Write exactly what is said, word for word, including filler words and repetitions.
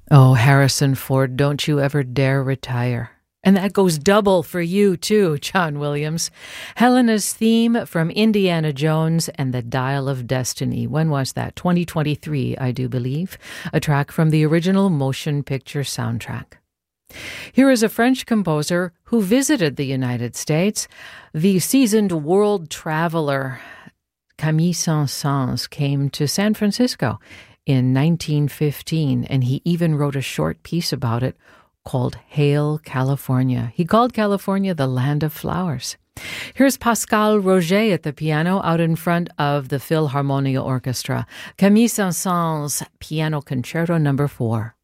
Oh, Harrison Ford, don't you ever dare retire. And that goes double for you, too, John Williams. Helena's theme from Indiana Jones and the Dial of Destiny. When was that? twenty twenty-three, I do believe. A track from the original motion picture soundtrack. Here is a French composer who visited the United States. The seasoned world traveler Camille Saint-Saëns came to San Francisco in nineteen fifteen, and he even wrote a short piece about it called Hail California. He called California the land of flowers. Here's Pascal Roger at the piano out in front of the Philharmonia Orchestra. Camille Saint-Saëns Piano Concerto Number Four.